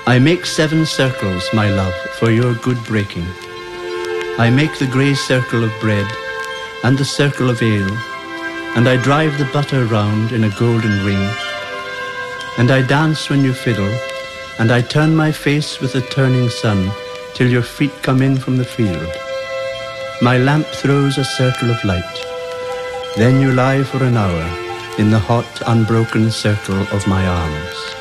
I make 7 circles, my love, for your good breaking. I make the grey circle of bread, and the circle of ale, and I drive the butter round in a golden ring. And I dance when you fiddle, and I turn my face with the turning sun, till your feet come in from the field. My lamp throws a circle of light. Then you lie for an hour in the hot, unbroken circle of my arms.